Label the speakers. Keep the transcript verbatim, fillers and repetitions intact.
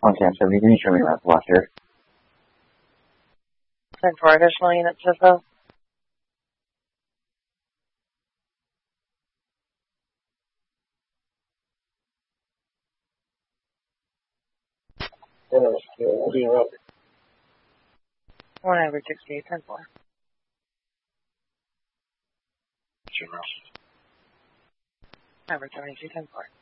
Speaker 1: Okay, I'm seventy. Can you show me that left here?
Speaker 2: ten four, additional units, C I S O.
Speaker 3: Yes, uh, I'll be interrupted.
Speaker 2: one average sixty-eight, ten four. Average seventy-two, ten four.